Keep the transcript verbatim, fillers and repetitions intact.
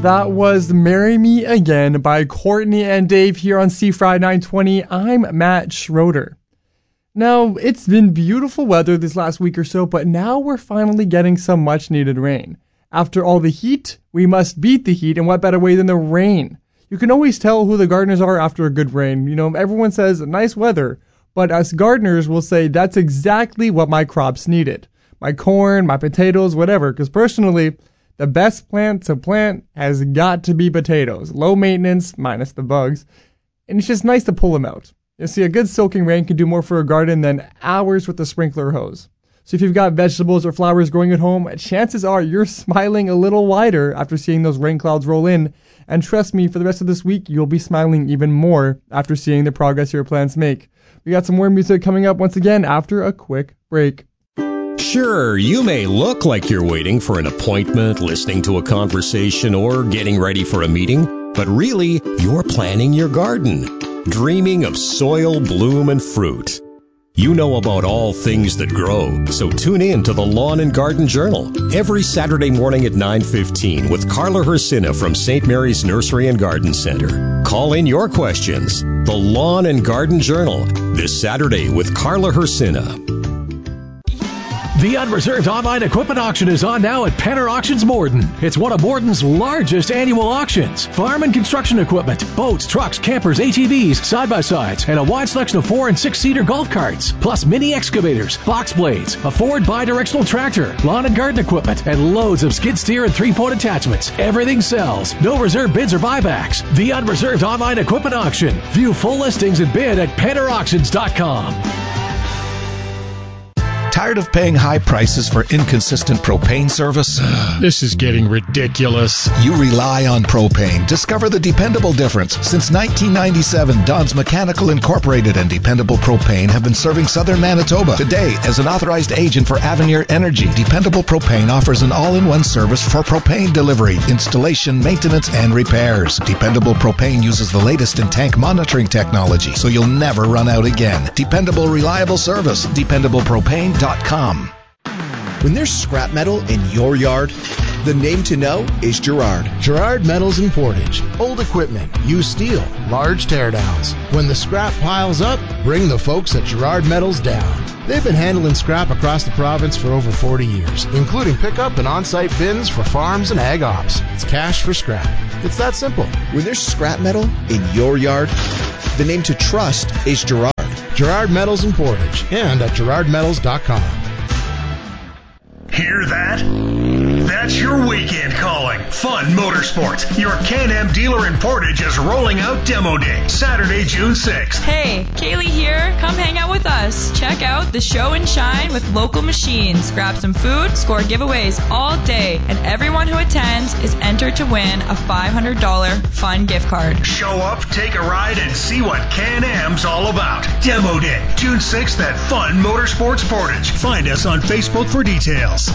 That was Marry Me Again by Courtney and Dave here on C Fry nine twenty. I'm Matt Schroeder. Now, it's been beautiful weather this last week or so, but now we're finally getting some much needed rain. After all the heat, we must beat the heat, and what better way than the rain? You can always tell who the gardeners are after a good rain. You know, everyone says nice weather, but us gardeners will say that's exactly what my crops needed. My corn, my potatoes, whatever, because personally, the best plant to plant has got to be potatoes. Low maintenance, minus the bugs, and it's just nice to pull them out. You see, a good soaking rain can do more for a garden than hours with a sprinkler hose. So if you've got vegetables or flowers growing at home, chances are you're smiling a little wider after seeing those rain clouds roll in. And trust me, for the rest of this week, you'll be smiling even more after seeing the progress your plants make. We got some more music coming up once again after a quick break. Sure, you may look like you're waiting for an appointment, listening to a conversation, or getting ready for a meeting, but really, you're planning your garden, dreaming of soil, bloom, and fruit. You know about all things that grow, so tune in to the Lawn and Garden Journal every Saturday morning at nine fifteen with Carla Hersina from Saint Mary's Nursery and Garden Center. Call in your questions. The Lawn and Garden Journal, this Saturday with Carla Hersina. The Unreserved Online Equipment Auction is on now at Penner Auctions Morden. It's one of Morden's largest annual auctions. Farm and construction equipment, boats, trucks, campers, A T Vs, side-by-sides, and a wide selection of four- and six-seater golf carts, plus mini excavators, box blades, a Ford bi-directional tractor, lawn and garden equipment, and loads of skid steer and three-point attachments. Everything sells. No reserve bids or buybacks. The Unreserved Online Equipment Auction. View full listings and bid at penner auctions dot com. Tired of paying high prices for inconsistent propane service? This is getting ridiculous. You rely on propane. Discover the dependable difference. Since nineteen ninety-seven, Don's Mechanical Incorporated and Dependable Propane have been serving southern Manitoba. Today, as an authorized agent for Avenir Energy, Dependable Propane offers an all-in-one service for propane delivery, installation, maintenance, and repairs. Dependable Propane uses the latest in tank monitoring technology, so you'll never run out again. Dependable, reliable service. dependable propane dot com. When there's scrap metal in your yard, the name to know is Girard. Girard Metals in Portage. Old equipment, used steel, large teardowns. When the scrap piles up, bring the folks at Girard Metals down. They've been handling scrap across the province for over forty years, including pickup and on-site bins for farms and ag ops. It's cash for scrap. It's that simple. When there's scrap metal in your yard, the name to trust is Girard. Girard Metals in Portage and at girard metals dot com. Hear that? That's your weekend calling. Fun Motorsports. Your Can-Am dealer in Portage is rolling out Demo Day, Saturday, June sixth. Hey, Kaylee here. Come hang out with us. Check out the show and shine with local machines. Grab some food, score giveaways all day, and everyone who attends is entered to win a five hundred dollars fun gift card. Show up, take a ride, and see what Can-Am's all about. Demo Day, June sixth at Fun Motorsports Portage. Find us on Facebook for details.